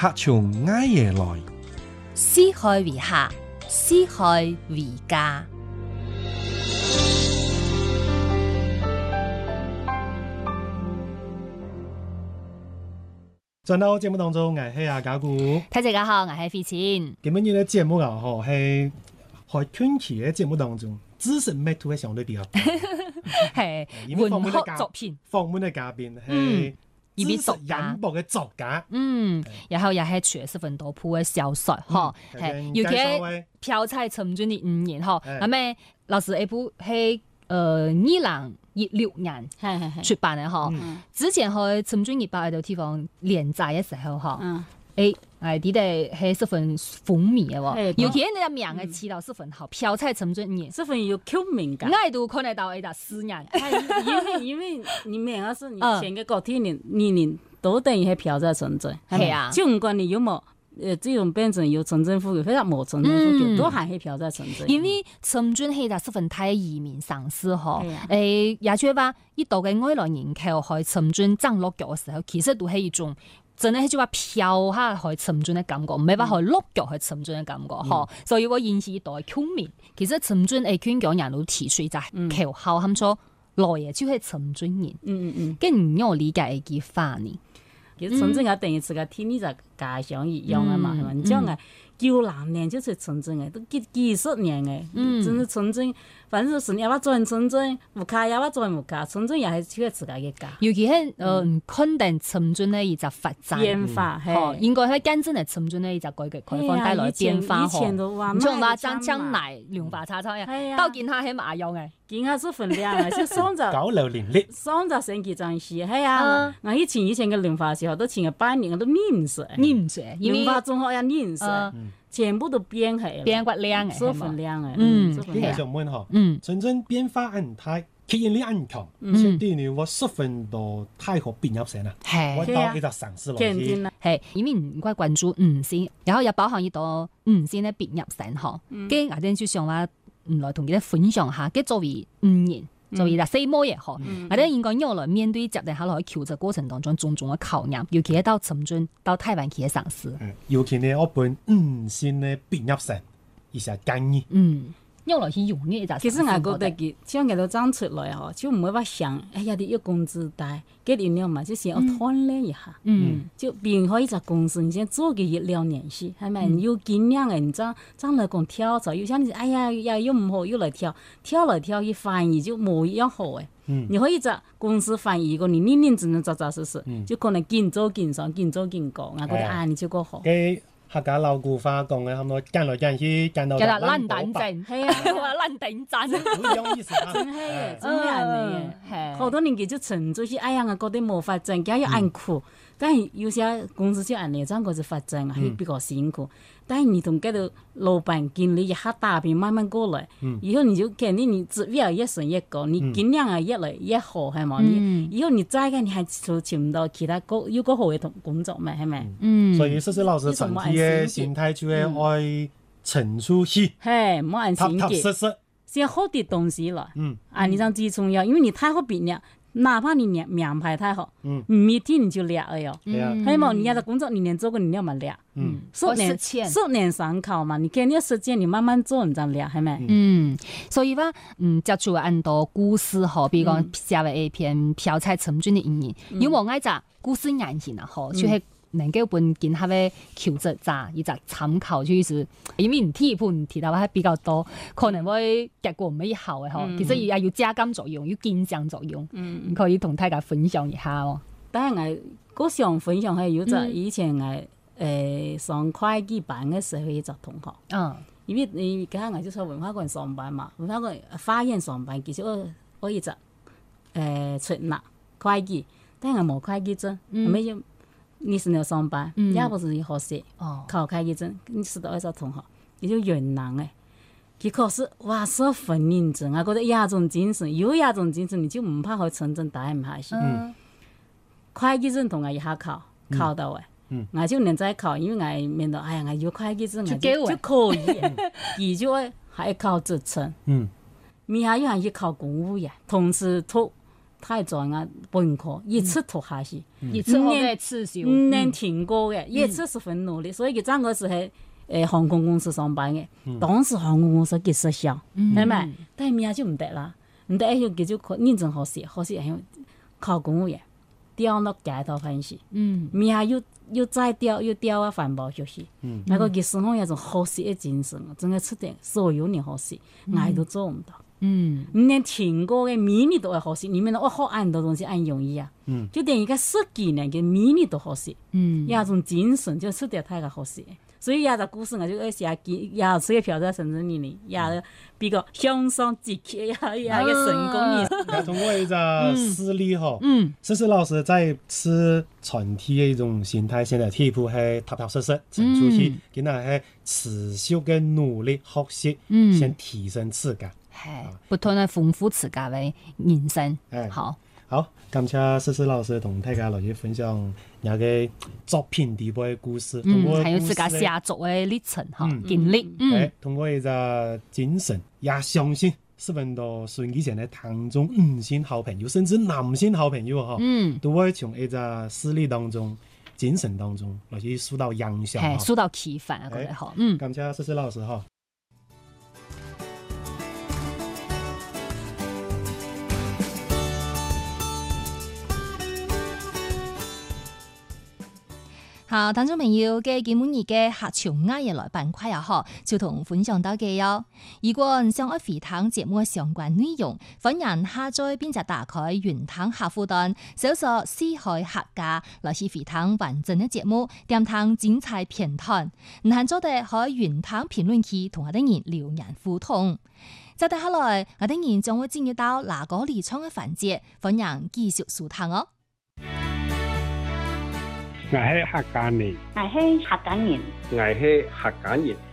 客從愛而來， 四海為客，四海為家。 在到節目當中，我係阿家姑。 大家好，我係費錢。 今日嘅節目啊，係喺近期嘅節目當中，知識密度係相對比較高。 係文學作品， 訪問嘅嘉賓係知識引博嘅作家。 然後又係出十分多部嘅小說，嗬，係尤其係飄彩沉醉的5年，嗬，咁咩老師一部係2016年出版嘅，嗬，之前喺沉醉日報喺度地方連載嘅時候，嗬，誒啲哋係十分風靡嘅喎，尤其你個名嘅詞到十分好，飄彩沉醉5年， 十分有共鳴感。 我都看得到一個4年， 因為你名啊是你前個嗰天年都等於係飄彩沉醉，係啊，就唔管你有冇。這種變成有城鎮富裕，或者冇城鎮富裕，都還係飄彩沉醉。 因為沉醉係十分太移民上市嗬，也就話一到嘅外來人口去沉醉漲落腳嘅時候，其實都係一種真係就話飄下去沉醉嘅感覺，唔係話去落腳去沉醉嘅感覺嗬。所以我引起一代共鳴。其實沉醉係圈講人都提出就係橋後喊咗來嘢，就係沉醉人。跟唔我理解嘅句話呢？ 其實沉醉也等於自個天呢就家鄉一樣啊嘛，係嘛？你將個90年就是沉醉嘅，都幾十年嘅，真係沉醉。反正是你要話轉沉醉，無卡要話轉無卡，沉醉也係只係自家嘅家。 尤其係肯定沉醉呢一隻發展變化，係應該係真正係沉醉呢一隻改革開放帶來變化。 以前都話， 唔像話將奶兩化叉叉嘅，到見下係麻用嘅， 見下是分量嘅，即係 96年歷， 雙就成幾張戲，係啊！我以前嘅聯華時候都前個半年我都念唔熟，聯華中學也念唔熟。全部都變係， 變骨靚嘅， 十分靚嘅。 應該想問嗬，真正變化很大，吸引力很強，相對於我十分多太學畢業生啊，我到一個城市落去， 係因為唔該關注5線，然後又包含一道5線嘅畢業生嗬，跟我哋就想話唔來同佢哋分享下，跟作為5年。作為4模嘢嗬，我哋應該要來面對接定下來求職過程當中種種嘅考驗，尤其係到沉醉到台灣企嘅城市。 尤其呢，我本5線嘅畢業生一下建議。 要來去用呢就。 其實我覺得佢將佢都爭出來嗬，就唔會話想，哎呀，你要工資大，給你了嘛，就先要鍛鍊一下。就變開一隻公司，你先做個1-2年先，係咪？你有經驗嘅，你將來講跳槽，有些你哎呀又唔好，又來跳來跳去翻譯就冇一樣好嘅。你可以隻公司翻譯過，你認真真扎扎實實，就可能見做見上，見做見講，我覺得啊，你就個好。 客家老古話講嘅，係咪間來間去間到爛頂陣，係啊，話爛頂陣， 真係真係嚟嘅。好多年紀就沉醉去，哎呀，我覺得冇發展，梗係要按苦。但係有些公司就按呢張個就發展啊，係比較辛苦。但係你同嗰度老闆經理一下打拼慢慢過來，以後你就肯定你職業越升越高，你經驗啊越來越好，係嘛？以後你再嘅你係就尋唔到其他有個好嘅工作嘛，係咪？ 所以謝謝老師整體嘅心態就係愛沉出去， 係唔好按心機，先學啲東西來。你張最重要，因為你太好變了。哪怕你名牌太好，每天你就叻了喲。係嘛？你要的工作你連做過你要嘛叻。10年上考嘛，你肯定實踐，你慢慢做你就叻，係咪？ 所以話接觸很多故事嗬，比如講寫為一篇飄彩沉醉的1年，因為我愛隻故事原型啊，嗬，就係能夠本見下嘅求職者一隻參考，就是因為你提到話比較多，可能會結果唔係好嘅嗬，其實也要加減作用，要見證作用，可以同大家分享一下喎。 但係我想分享係有隻以前係上會計班嘅時候一隻同學，因為你而家我就喺文化館上班嘛，文化館花園上班，其實我一隻出納會計，但係我冇會計證，係咪要？你是要上班，也不是學習，考會計證。你識到一個同學，佢就雲南嘅，佢考試哇十分認真，我覺得亞種精神，有亞種精神，你就唔怕去城鎮打唔下先。會計證同我一下考到嘅，我就能再考，因為我面到，哎呀，我有會計證，就可以，而就係考職稱。咪下又係要考公務員，同時讀太專啊本科，一直讀下去， 一直學嘅次數， 唔能停過嘅，一直十分努力。所以佢嗰陣時係航空公司上班嘅，當時航空公司幾實效，係咪？但係命就唔得啦，唔得要佢就認真學習，學習係考公務員，調到街頭辦事，命要再調啊環保學習，那個佢生活有種學習嘅精神，真係出點所有人學習，我都做唔到。唔能停過嘅，每年都要學習。你們我學很多東西很容易啊，就等於個10幾年嘅每年都學習，有種精神就出點太個學習。所以有個故事我就寫有出嘅票在深圳裏，有比較向上積極，有個成功的。 通過一個事例哈，思思老師在吃傳遞嘅一種心態，現在第一步係踏踏實實沉出去，然後係持續嘅努力學習，先提升自己。 不斷地豐富自家嘅人生。 好，感謝思思老師同大家來去分享有個作品底部嘅故事， 還有自家寫作嘅歷程經歷。 通過一個精神，也相信10分多歲以前嘅聽眾5星好朋友，甚至男性好朋友都會從一個事例當中、精神當中來去受到影響， 受到啟發啊！覺得好， 感謝思思老師哈。 好，聽眾朋友嘅今日嘅客場藝人來板塊啊，就同分享到嘅喲。如果你想愛回聽節目嘅相關內容，歡迎下載並且打開雲聽客戶端，搜索四海客家來去回聽完整嘅節目，點聽精彩片段。唔限做地可以雲聽評論區同我哋人留言互動。接下來我哋人將會進入到哪個理倉嘅環節，歡迎繼續收聽哦。 我係客家人， 我係客家人， 我係客家人。